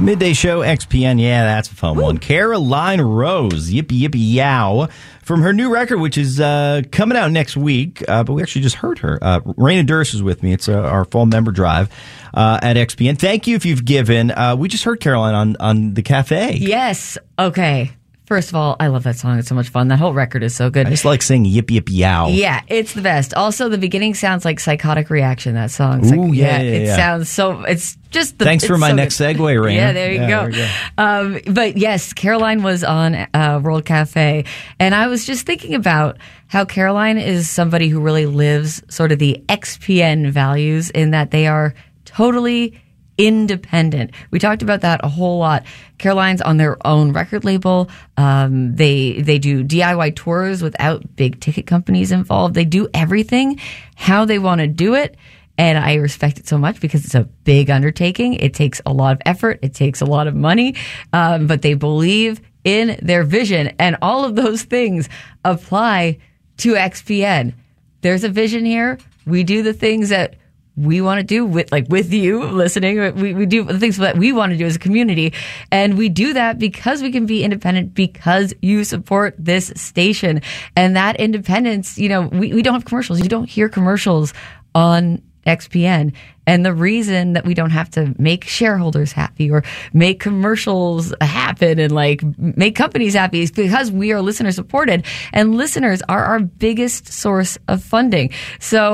Midday Show, XPN. Yeah, that's a fun one. Caroline Rose, Yippee Yippee Yow, from her new record, which is coming out next week. But we actually just heard her. Raina Durst is with me. It's our fall member drive at XPN. Thank you if you've given. We just heard Caroline on the cafe. Yes. Okay. First of all, I love that song. It's so much fun. That whole record is so good. I just like singing Yip Yip Yow. Yeah, it's the best. Also, the beginning sounds like Psychotic Reaction, that song. It's like, it sounds so, it's just the... Thanks for my so next segue, Raina. Yeah, there you go. But yes, Caroline was on World Cafe, and I was just thinking about how Caroline is somebody who really lives sort of the XPN values in that they are totally independent. We talked about that a whole lot. Caroline's on their own record label. They do DIY tours without big ticket companies involved. They do everything how they want to do it. And I respect it so much because it's a big undertaking. It takes a lot of effort. It takes a lot of money. But they believe in their vision. And all of those things apply to XPN. There's a vision here. We do the things that we want to do with you listening. We do the things that we want to do as a community. And we do that because we can be independent, because you support this station. And that independence, we don't have commercials. You don't hear commercials on XPN. And the reason that we don't have to make shareholders happy or make commercials happen and make companies happy is because we are listener supported, and listeners are our biggest source of funding. So,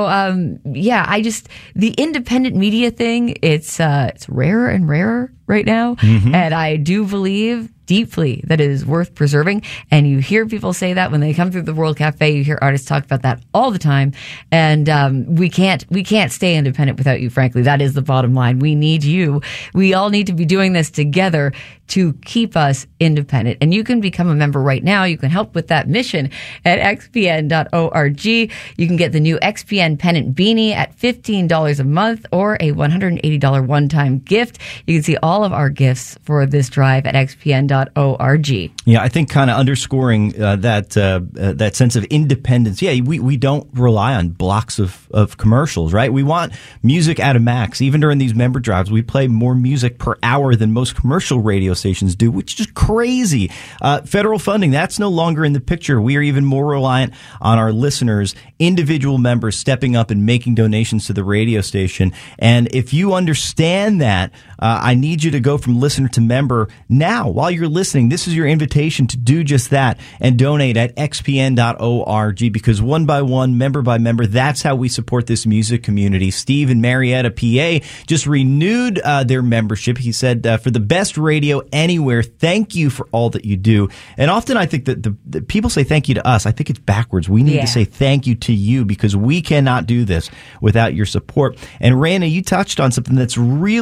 the independent media thing, it's rarer and rarer right now. Mm-hmm. And I do believe deeply that it is worth preserving. And you hear people say that when they come through the World Cafe. You hear artists talk about that all the time. And we can't stay independent without you, frankly. That is the bottom line. We need you. We all need to be doing this together to keep us independent. And you can become a member right now. You can help with that mission at xpn.org. You can get the new XPN Pennant Beanie at $15 a month or a $180 one-time gift. You can see all of our gifts for this drive at xpn.org. Yeah, I think kind of underscoring that sense of independence. Yeah, we don't rely on blocks of commercials, right? We want music at a max. Even during these member drives, we play more music per hour than most commercial radio stations do, which is just crazy. Federal funding, that's no longer in the picture. We are even more reliant on our listeners, individual members stepping up and making donations to the radio station. And if you understand that, I need you to go from listener to member now. While you're listening, this is your invitation to do just that and donate at xpn.org, because one by one, member by member, that's how we support this music community. Steve in Marietta, PA, just renewed their membership. He said, for the best radio anywhere, thank you for all that you do. And often I think that the people say thank you to us. I think it's backwards. We need to say thank you to you, because we cannot do this without your support. And Raina, you touched on something that's really